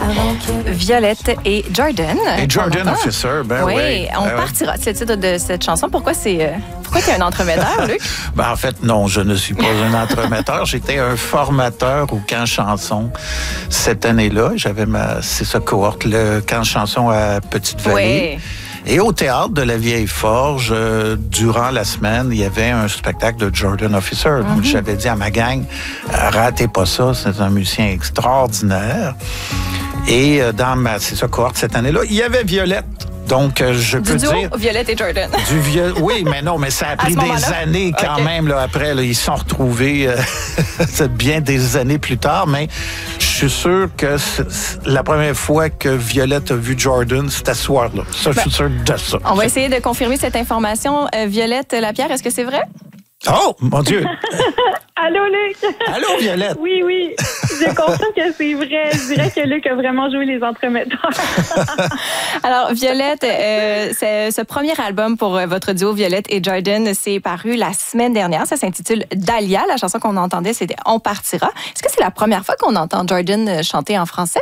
Violette et Jordan. Et Jordan Officer, ben oui. Oui, on partira. C'est le titre de cette chanson. Pourquoi il y a un entremetteur, Luc? En fait, non, je ne suis pas un entremetteur. J'étais un formateur au camp chanson cette année-là. J'avais c'est ça, cohorte, le camp chanson à Petite-Vallée. Oui. Et au théâtre de la Vieille Forge, durant la semaine, il y avait un spectacle de Jordan Officer. Donc, j'avais dit à ma gang, ratez pas ça, c'est un musicien extraordinaire. Et dans c'est ça, cohorte cette année-là, il y avait Violette. Donc, je peux dire... Violette et Jordan. Oui, mais non, mais ça a pris des années quand même. Là, après, là, ils se sont retrouvés bien des années plus tard. Mais je suis sûr que la première fois que Violette a vu Jordan, c'était ce soir-là. Ça, je suis sûr de ça. On va essayer de confirmer cette information. Violette Lapierre, est-ce que c'est vrai? Oh, mon Dieu! Allô, Luc! Allô, Violette! Oui. Je confirme que c'est vrai. Je dirais que Luc a vraiment joué les entremetteurs. Alors, Violette, ce premier album pour votre duo Violette et Jordan, c'est paru la semaine dernière. Ça s'intitule Dahlia. La chanson qu'on entendait, c'était On partira. Est-ce que c'est la première fois qu'on entend Jordan chanter en français?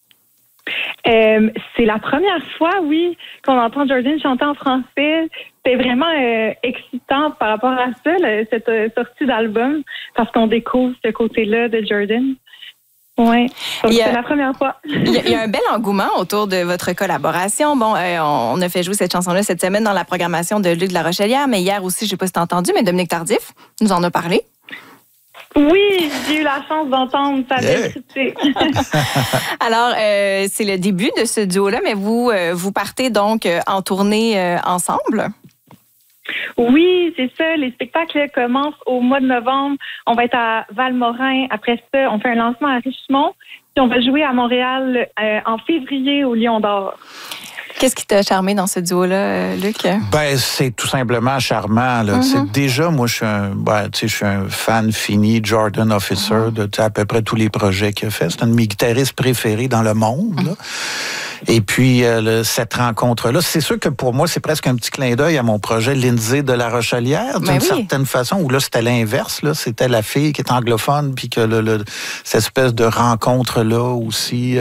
C'est la première fois, oui, qu'on entend Jordan chanter en français. C'était vraiment excitant par rapport à ça, cette sortie d'album, parce qu'on découvre ce côté-là de Jordan. Oui, donc c'est la première fois. Il y a un bel engouement autour de votre collaboration. Bon, on a fait jouer cette chanson-là cette semaine dans la programmation de Luc de la Rochelière, mais hier aussi, je ne sais pas si tu as entendu, mais Dominique Tardif nous en a parlé. Oui, j'ai eu la chance d'entendre sa belle critique. Alors, c'est le début de ce duo-là, mais vous partez donc en tournée ensemble? Oui, c'est ça. Les spectacles commencent au mois de novembre. On va être à Valmorin. Après ça, on fait un lancement à Richemont. Puis on va jouer à Montréal en février au Lion d'Or. Qu'est-ce qui t'a charmé dans ce duo-là, Luc? C'est tout simplement charmant. Là. Déjà, moi, je suis un fan fini Jordan Officer de à peu près tous les projets qu'il a fait. C'est un de mes guitaristes préférés dans le monde. Là. Et puis, cette rencontre-là, c'est sûr que pour moi, c'est presque un petit clin d'œil à mon projet Lindsay de la Rochelière, d'une certaine façon, où là, c'était l'inverse. Là, c'était la fille qui est anglophone, puis que cette espèce de rencontre-là aussi...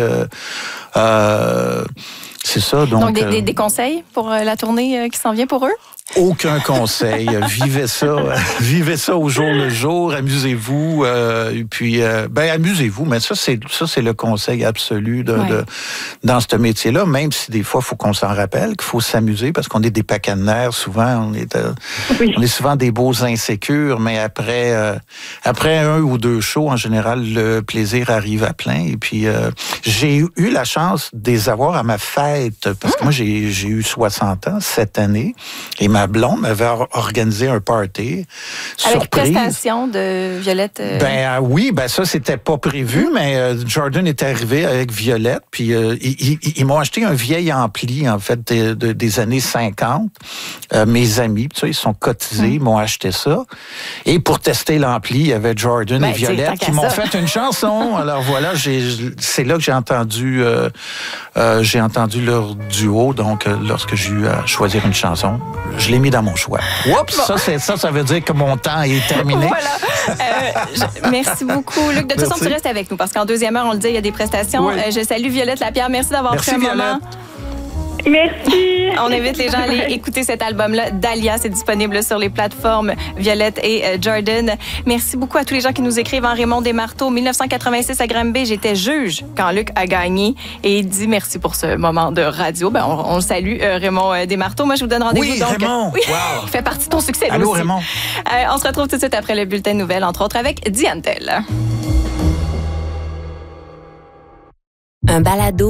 c'est ça. Donc des conseils pour la tournée qui s'en vient pour eux? Aucun conseil. Vivez ça au jour le jour. Amusez-vous. Et puis, amusez-vous. Mais ça, c'est le conseil absolu dans ce métier-là. Même si des fois, il faut qu'on s'en rappelle, qu'il faut s'amuser parce qu'on est des pacanenaires. Souvent, on est souvent des beaux insécures. Mais après un ou deux shows, en général, le plaisir arrive à plein. Et puis, j'ai eu la chance de les avoir à ma fête parce que moi, j'ai eu 60 ans cette année. Et ma blonde m'avait organisé un party. Avec surprise. prestation de Violette. Oui, ça, c'était pas prévu, mais Jordan est arrivé avec Violette, puis ils m'ont acheté un vieil ampli, en fait, des années 50. Mes amis, ils sont cotisés, ils m'ont acheté ça. Et pour tester l'ampli, il y avait Jordan et Violette qui m'ont fait une chanson. Alors voilà, c'est là que j'ai entendu leur duo. Donc, lorsque j'ai eu à choisir une chanson, je l'ai mis dans mon choix. Oups, ça veut dire que mon temps est terminé. Voilà. Merci beaucoup, Luc. De toute façon, tu restes avec nous parce qu'en deuxième heure, on le dit, il y a des prestations. Oui. Je salue Violette Lapierre. Merci d'avoir pris un moment. Merci. On invite les gens à aller écouter cet album-là. Dahlia, c'est disponible sur les plateformes Violette et Jordan. Merci beaucoup à tous les gens qui nous écrivent. Raymond Desmarteaux, 1986 à Granby, j'étais juge quand Luc a gagné. Et il dit merci pour ce moment de radio. On le salue, Raymond Desmarteaux. Moi, je vous donne rendez-vous. Oui, Raymond. Oui, wow. Il fait partie de ton succès. Allô, aussi. Raymond. On se retrouve tout de suite après le bulletin de nouvelles, entre autres avec Diane Tell. Un balado